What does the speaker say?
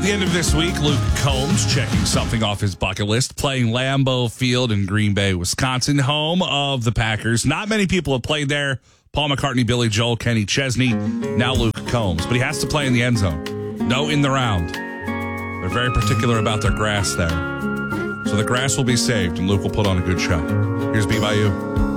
the end of this week, Luke Combs checking something off his bucket list, playing Lambeau Field in Green Bay, Wisconsin, home of the Packers. Not many people have played there. Paul McCartney, Billy Joel, Kenny Chesney, now Luke Combs. But he has to play in the end zone. No in the round. They're very particular about their grass there. So the grass will be saved, and Luke will put on a good show. Here's BYU.